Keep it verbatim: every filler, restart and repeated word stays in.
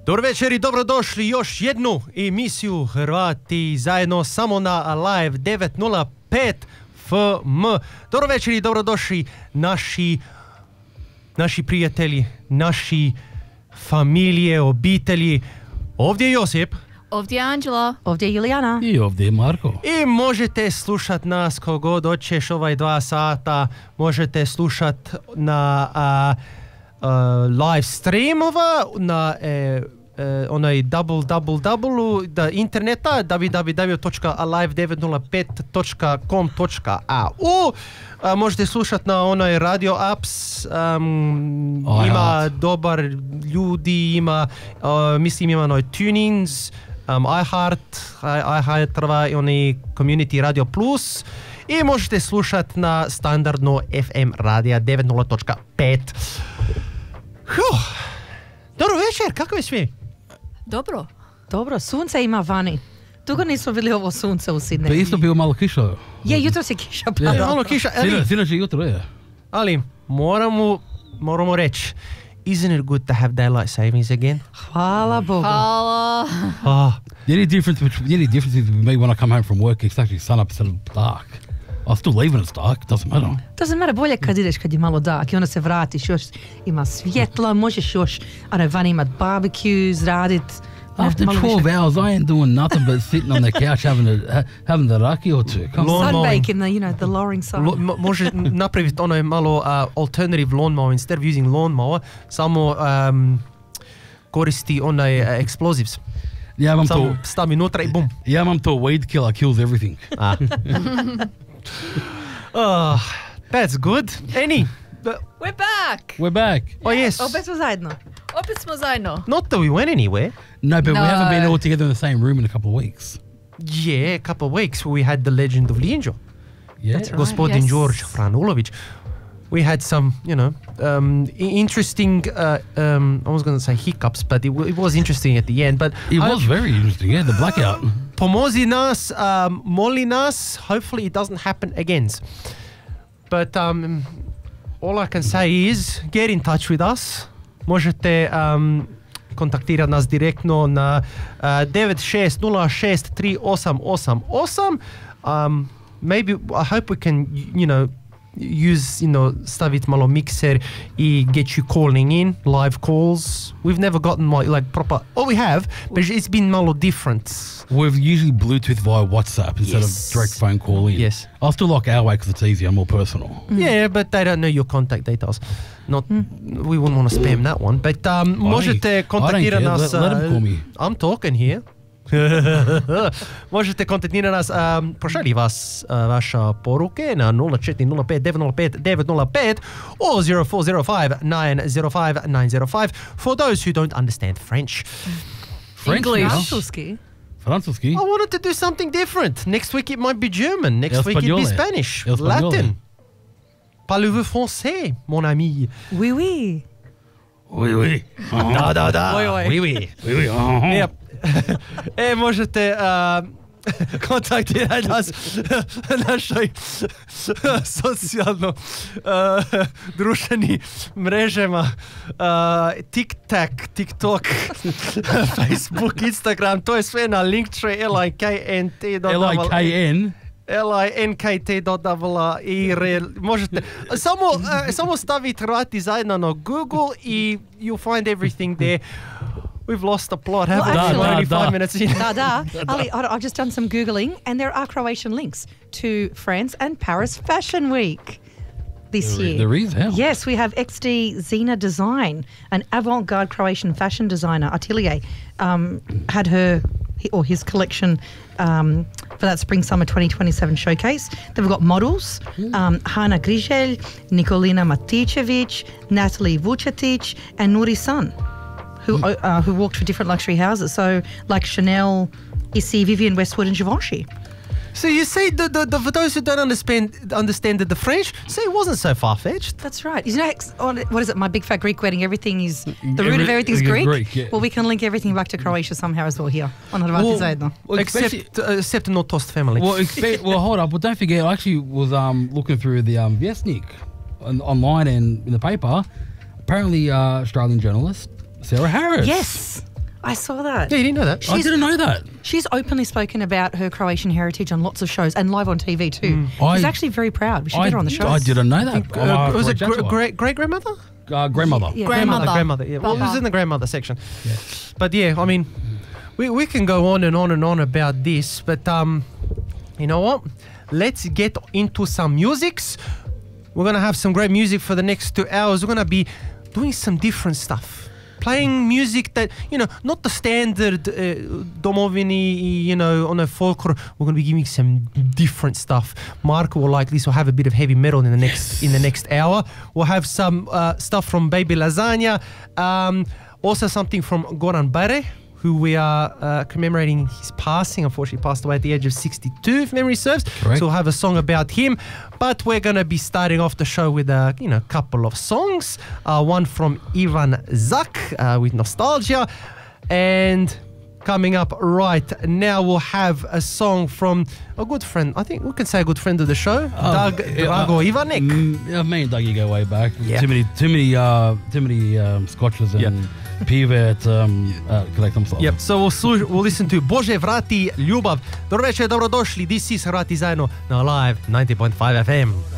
Dobro večer i dobrodošli još jednu emisiju Hrvati zajedno samo na Live devet nula pet F M. Dobro večer i dobrodošli naši, naši prijatelji, naši familije, obitelji. Ovdje je Josip. Ovdje je Anđela. Ovdje je Julijana. I ovdje je Marko. I možete slušat nas kogod hoćeš ovaj dva sata. Možete slušat na a, a, live streamova, na e, e, onaj double double double da interneta w w w dot live devet nula pet dot com dot a u. A, možete slušat na onaj radio apps, um, oh, ima dobar ljudi, ima uh, mislim ima onaj tunings, um, iHeart, iHeart i onaj Community Radio Plus i možete slušat na standardno F M radija devet nula pet. Huh. Dobro večer, kako je sve? Dobro. Dobro, sunce ima vani. Dugo nismo bili ovo sunce u Sidneju. Pa isto bio malo kiša. Je, jutro se kiša Je. pada. Malo kiša, ali, Sinoć je jutro, je. ali moramo, moramo reći, isn't it good to have daylight savings again? Hvala Bogu. Hvala. Oh, The only difference between the only difference is me when I come home from work, it's actually sun up instead of dark. I'll still leave when it's dark, doesn't matter. Doesn't matter, bolje kad ideš kad je malo dark i onda se vratiš, još ima svjetla, možeš još, a ne, vani imat barbecues, radit. After malo twelve više. hours, I ain't doing nothing but sitting on the couch having a, ha, having the raki or two. Come Lawn on. mowing. Sunbake in the, you know, the lowering sun. Lo, mo- može napraviti ono je malo uh, alternative lawnmower, instead of using lawnmower, samo um, koristi onaj uh, explosives. Yeah, I'm Samo to, stavi unutra i bum. yeah, I'm to a weed killer, kills everything. Ah. Oh, that's good. Any? Uh, We're back. We're back. oh yes. Opet smo zajedno. Opet smo zajedno. Not that we went anywhere. No, but No. we haven't been all together in the same room in a couple of weeks. Yeah, a couple of weeks we had the legend of Lienjo. Yeah. That's right. Gospodin yes. George Franulovic. We had some, you know, um, i- interesting, uh, um, I was going to say hiccups, but it, w- it was interesting at the end. But It I- was very interesting, yeah, the blackout. Pomozi nas, um, moli nas, hopefully it doesn't happen again. But um, all I can say is get in touch with us. Možete um, kontaktirati nas direktno na uh, devet šest nula šest tri osam osam osam. Um, maybe, I hope we can, you know, use, you know, staviti malo mikser i get you calling in, live calls. We've never gotten my, like proper, oh we have, but it's been malo different. We've usually Bluetooth via WhatsApp instead Yes. of direct phone call in. Yes. I'll still like our way because it's easier and more personal. Yeah, but they don't know your contact details. Not, we wouldn't want to spam that one. But um, možete kontaktirati I don't nas. care. Let- let 'em call me. I'm talking here. Možete kontaktirati nas, um, pošalji vas uh, vaša poruke na nula četiri nula pet devet nula pet devet nula pet or zero four zero five nine zero five nine zero five for those who don't understand French. French English. now. Francuski. Francuski. I wanted to do something different. Next week it might be German. Next El week it'd be espagnole. Spanish. El espagnole. Latin. Parlez-vous français, mon ami? Oui, oui. Oui, oui. Uh-huh. Da, da, da. Oj, oj. Oui, oui. Oui, oui. Uh-huh. Yep. E, možete uh, kontaktirati nas na našoj socijalno uh, društvenim mrežama uh, TikTok, TikTok, Facebook, Instagram, to je sve na Linktree L I K N T L I K N. L I N K T dot I R L. Možete samo, uh, samo staviti Hrvati zajedno na Google i you find everything there. We've lost the plot, haven't Well, we? We're only da, five da. minutes in. Da, da. Ali, I- I've just done some Googling and there are Croatian links to France and Paris Fashion Week this There- year. there is, how? Yes, we have X D Zina Design, an avant-garde Croatian fashion designer, Atelier, um, had her or his collection um, for that Spring Summer twenty twenty-seven showcase. They've got models, um, Hana Griželj, Nikolina Maticevic, Natalie Vucetic, and Nuri Sun, who uh, who walked for different luxury houses. So like Chanel, Issy, Vivienne Westwood, and Givenchy. So you say, the, the, the, for those who don't understand understand the French, say it wasn't so far-fetched. That's right. You know, ex- on- what is it? My Big Fat Greek Wedding. Everything is the root Every- of everything's everything's Greek. Greek, yeah. Well, we can link everything back to Croatia somehow as well here on Hrvati zajedno. well, especially- Except, uh, except not Tost family. Well, expe- well, hold up. Well, don't forget, I actually was um, looking through the um, Vjesnik on, online and in the paper. Apparently, uh, Australian journalist Sarah Harris. Yes. I saw that. Yeah, you didn't know that. I didn't know that. She's openly spoken about her Croatian heritage on lots of shows and live on T V too. I- She's actually very proud. We should I, get her on the show. I didn't know that. I'll, uh, Uh, was it reach out gr- to her. great great grandmother? Uh, grandmother. Yeah. Grandmother. grandmother. Yeah, well, it was Papa. in the grandmother section. But yeah, I mean, we we can go on and on and on about this, but um, you know what? Let's get into some musics. We're gonna have some great music for the next two hours. We're gonna be doing some different stuff. Playing music that, you know, not the standard uh, domovini, you know, on a folklore. We're going to be giving some different stuff. Marco will like this. We'll have a bit of heavy metal in the next in the next hour. We'll have some uh, stuff from Baby Lasagna. Um, also something from Goran Bare, who we are uh, commemorating his passing. Unfortunately, passed away at the age of sixty-two, if memory serves. Correct. So we'll have a song about him. But we're going to be starting off the show with a you know couple of songs. Uh, one from Ivan Zak uh, with Nostalgia. And coming up right now, we'll have a song from a good friend. I think we can say a good friend of the show, Doug yeah, Drago uh, Ivanek. Mm, yeah, me and Dougie go way back. Yeah. Too many, too many, uh, too many um, scotches and Yeah. pive at um, uh, collect themselves. Yep, so we'll, slu- we'll listen to Bože vrati ljubav. Dobro večer, dobrodošli. This is Hrvati zajedno na Live ninety point five F M.